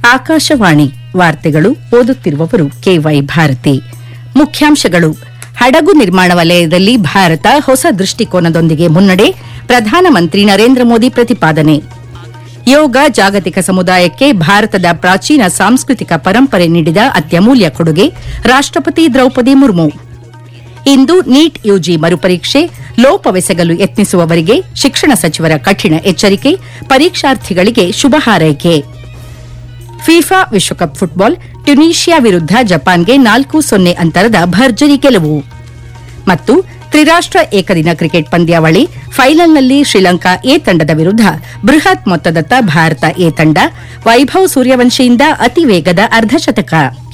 ಆಕಾಶವಾಣಿ ವಾರ್ತೆಗಳು ಓದುತ್ತಿರುವವರು ಕೆವೈ ಭಾರತಿ. ಮುಖ್ಯಾಂಶಗಳು: ಹಡಗು ನಿರ್ಮಾಣ ವಲಯದಲ್ಲಿ ಭಾರತ ಹೊಸ ದೃಷ್ಟಿಕೋನದೊಂದಿಗೆ ಮುನ್ನಡೆ, ಪ್ರಧಾನಮಂತ್ರಿ ನರೇಂದ್ರ ಮೋದಿ ಪ್ರತಿಪಾದನೆ. ಯೋಗ ಜಾಗತಿಕ ಸಮುದಾಯಕ್ಕೆ ಭಾರತದ ಪ್ರಾಚೀನ ಸಾಂಸ್ಕೃತಿಕ ಪರಂಪರೆ ನೀಡಿದ ಅತ್ಯಮೂಲ್ಯ ಕೊಡುಗೆ, ರಾಷ್ಟಪತಿ ದ್ರೌಪದಿ ಮುರ್ಮು. ಇಂದು ನೀಟ್ ಯುಜಿ ಮರುಪರೀಕ್ಷೆ, ಲೋಪವೆಸಗಲು ಯತ್ನಿಸುವವರಿಗೆ ಶಿಕ್ಷಣ ಸಚಿವರ ಕಠಿಣ ಎಚ್ಚರಿಕೆ, ಪರೀಕ್ಷಾರ್ಥಿಗಳಿಗೆ ಶುಭ ಹಾರೈಕೆ. ಫಿಫಾ ವಿಶ್ವಕಪ್ ಫುಟ್ಬಾಲ್, ಟ್ಯುನೀಷಿಯಾ ವಿರುದ್ಧ ಜಪಾನ್ಗೆ 4-0 ಅಂತರದ ಭರ್ಜರಿ ಗೆಲುವು. ಮತ್ತು ತ್ರಿರಾಷ್ಟ್ರ ಏಕದಿನ ಕ್ರಿಕೆಟ್ ಪಂದ್ಯಾವಳಿ, ಫೈನಲ್ನಲ್ಲಿ ಶ್ರೀಲಂಕಾ ಎ ತಂಡದ ವಿರುದ್ಧ ಬೃಹತ್ ಮೊತ್ತದತ್ತ ಭಾರತ ಎ ತಂಡ, ವೈಭವ್ ಸೂರ್ಯವಂಶಿಯಿಂದ ಅತಿ ವೇಗದ ಅರ್ಧಶತಕ.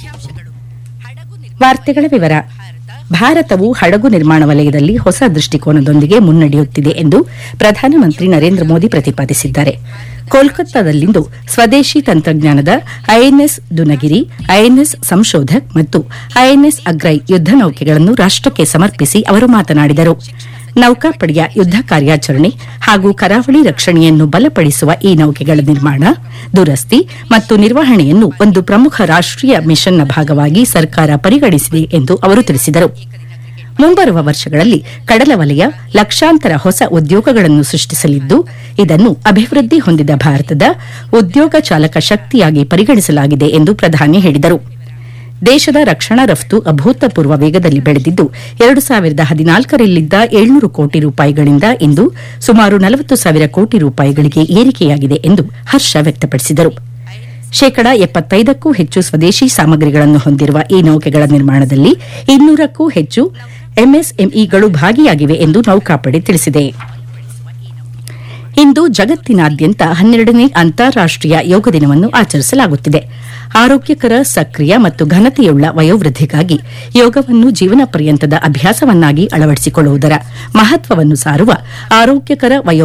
ವಾರ್ತೆಗಳ ವಿವರ. ಭಾರತವು ಹಡಗು ನಿರ್ಮಾಣ ವಲಯದಲ್ಲಿ ಹೊಸ ದೃಷ್ಟಿಕೋನದೊಂದಿಗೆ ಮುನ್ನಡೆಯುತ್ತಿದೆ ಎಂದು ಪ್ರಧಾನಮಂತ್ರಿ ನರೇಂದ್ರ ಮೋದಿ ಪ್ರತಿಪಾದಿಸಿದ್ದಾರೆ. ಕೋಲ್ಕತ್ತಾದಲ್ಲಿಂದು ಸ್ವದೇಶಿ ತಂತ್ರಜ್ಞಾನದ ಐಎನ್ಎಸ್ ದುನಗಿರಿ, ಐಎನ್ಎಸ್ ಸಂಶೋಧಕ್ ಮತ್ತು ಐಎನ್ಎಸ್ ಅಗ್ರೈ ಯುದ್ದ ನೌಕೆಗಳನ್ನು ರಾಷ್ಟಕ್ಕೆ ಸಮರ್ಪಿಸಿ ಅವರು ಮಾತನಾಡಿದರು. ನೌಕಾಪಡೆಯ ಯುದ್ದ ಕಾರ್ಯಾಚರಣೆ ಹಾಗೂ ಕರಾವಳಿ ರಕ್ಷಣೆಯನ್ನು ಬಲಪಡಿಸುವ ಈ ನೌಕೆಗಳ ನಿರ್ಮಾಣ, ದುರಸ್ತಿ ಮತ್ತು ನಿರ್ವಹಣೆಯನ್ನು ಒಂದು ಪ್ರಮುಖ ರಾಷ್ಟೀಯ ಮಿಷನ್ನ ಭಾಗವಾಗಿ ಸರ್ಕಾರ ಪರಿಗಣಿಸಿದೆ ಎಂದು ಅವರು ತಿಳಿಸಿದರು. ಮುಂಬರುವ ವರ್ಷಗಳಲ್ಲಿ ಕಡಲ ವಲಯ ಲಕ್ಷಾಂತರ ಹೊಸ ಉದ್ಯೋಗಗಳನ್ನು ಸೃಷ್ಟಿಸಲಿದ್ದು, ಇದನ್ನು ಅಭಿವೃದ್ಧಿ ಹೊಂದಿದ ಭಾರತದ ಉದ್ಯೋಗ ಚಾಲಕ ಶಕ್ತಿಯಾಗಿ ಪರಿಗಣಿಸಲಾಗಿದೆ ಎಂದು ಪ್ರಧಾನಿ ಹೇಳಿದರು. ದೇಶದ ರಕ್ಷಣಾ ರಫ್ತು ಅಭೂತಪೂರ್ವ ವೇಗದಲ್ಲಿ ಬೆಳೆದಿದ್ದು, 2014ರಲ್ಲಿದ್ದ 700 ಕೋಟಿ ರೂಪಾಯಿಗಳಿಂದ ಇಂದು ಸುಮಾರು 40,000 ಕೋಟಿ ರೂಪಾಯಿಗಳಿಗೆ ಏರಿಕೆಯಾಗಿದೆ ಎಂದು ಹರ್ಷ ವ್ಯಕ್ತಪಡಿಸಿದರು. ಶೇಕಡ 75ಕ್ಕೂ ಹೆಚ್ಚು ಸ್ವದೇಶಿ ಸಾಮಗ್ರಿಗಳನ್ನು ಹೊಂದಿರುವ ಈ ನೌಕೆಗಳ ನಿರ್ಮಾಣದಲ್ಲಿ 200ಕ್ಕೂ ಹೆಚ್ಚು ಎಂಎಸ್ಎಂಇಗಳು ಭಾಗಿಯಾಗಿವೆ ಎಂದು ನೌಕಾಪಡೆ ತಿಳಿಸಿದೆ. ಇಂದು ಜಗತ್ತಿನಾದ್ಯಂತ 12ನೇ ಅಂತಾರಾಷ್ಟೀಯ ಯೋಗ ದಿನವನ್ನು ಆಚರಿಸಲಾಗುತ್ತಿದೆ. ಆರೋಗ್ಯಕರ, ಸಕ್ರಿಯ ಮತ್ತು ಘನತೆಯುಳ್ಳ ವಯೋವೃದ್ಧಿಗಾಗಿ ಯೋಗವನ್ನು ಜೀವನ ಪರ್ಯಂತದ ಅಭ್ಯಾಸವನ್ನಾಗಿ ಅಳವಡಿಸಿಕೊಳ್ಳುವುದರ ಮಹತ್ವವನ್ನು ಸಾರುವ ಆರೋಗ್ಯಕರ